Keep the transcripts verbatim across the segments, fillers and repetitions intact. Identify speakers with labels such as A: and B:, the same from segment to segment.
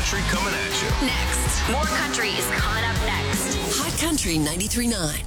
A: country coming at you.
B: Next. More country is coming up next.
C: Hot Country ninety-three point nine.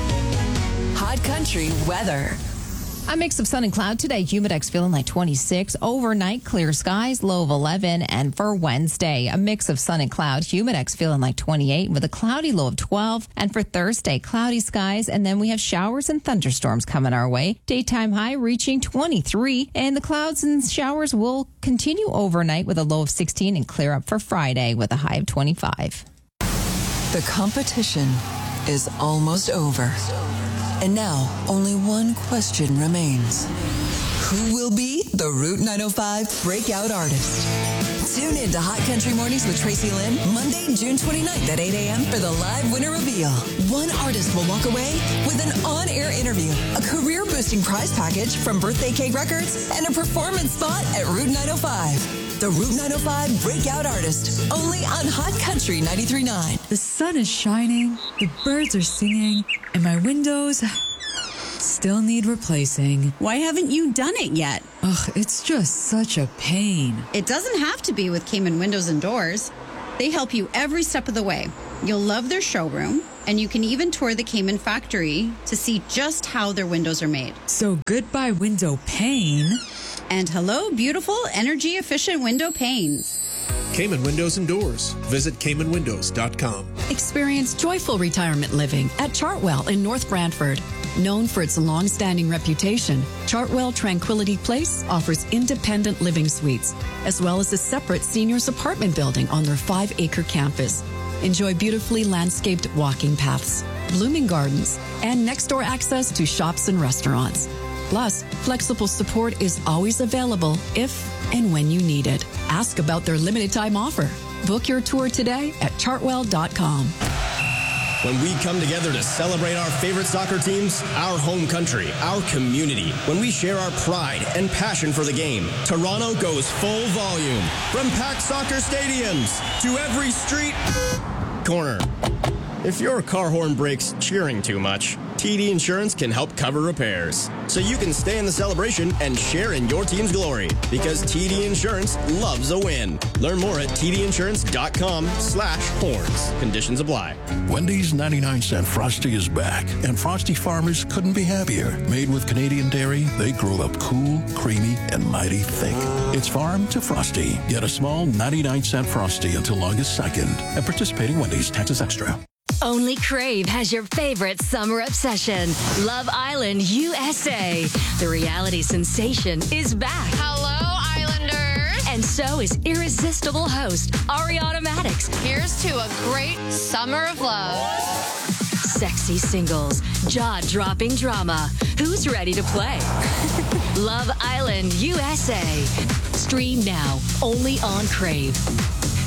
C: Hot Country weather.
D: A mix of sun and cloud today. Humidex feeling like twenty-six. Overnight, clear skies, low of eleven. And for Wednesday, a mix of sun and cloud. Humidex feeling like twenty-eight with a cloudy low of twelve. And for Thursday, cloudy skies. And then we have showers and thunderstorms coming our way. Daytime high reaching twenty-three. And the clouds and showers will continue overnight with a low of sixteen and clear up for Friday with a high of twenty-five.
C: The competition is almost over. And now, only one question remains. Who will be the Route nine oh five breakout artist? Tune in to Hot Country Mornings with Tracy Lynn, Monday, June twenty-ninth at eight a.m. for the live winner reveal. One artist will walk away with an on-air interview, a career-boosting prize package from Birthday Cake Records, and a performance spot at Route nine oh five. The Route nine oh five breakout artist, only on Hot Country ninety-three point nine.
E: The sun is shining, the birds are singing, and my windows still need replacing.
F: Why haven't you done it yet?
E: Ugh, it's just such a pain.
F: It doesn't have to be with Cayman Windows and Doors. They help you every step of the way. You'll love their showroom, and you can even tour the Cayman factory to see just how their windows are made.
E: So goodbye window pain.
F: And hello, beautiful, energy-efficient window panes.
G: Cayman Windows and Doors. Visit Cayman Windows dot com.
H: Experience joyful retirement living at Chartwell in North Brantford. Known for its long-standing reputation, Chartwell Tranquility Place offers independent living suites, as well as a separate seniors apartment building on their five-acre campus. Enjoy beautifully landscaped walking paths, blooming gardens, and next-door access to shops and restaurants. Plus, flexible support is always available if and when you need it. Ask about their limited time offer. Book your tour today at chartwell dot com.
I: When we come together to celebrate our favorite soccer teams, our home country, our community, when we share our pride and passion for the game, Toronto goes full volume. From packed soccer stadiums to every street corner. If your car horn breaks cheering too much, T D Insurance can help cover repairs. So you can stay in the celebration and share in your team's glory. Because T D Insurance loves a win. Learn more at T D insurance dot com slash horns. Conditions apply.
J: Wendy's ninety-nine cent Frosty is back, and Frosty farmers couldn't be happier. Made with Canadian dairy, they grow up cool, creamy, and mighty thick. It's farm to Frosty. Get a small ninety-nine cent Frosty until August second at participating Wendy's. Taxes extra.
B: Only Crave has your favorite summer obsession. Love Island U S A. The reality sensation is back.
K: Hello, Islanders.
B: And so is irresistible host Ariana Maddox.
K: Here's to a great summer of love.
B: Sexy singles, jaw-dropping drama. Who's ready to play? Love Island U S A. Stream now, only on Crave.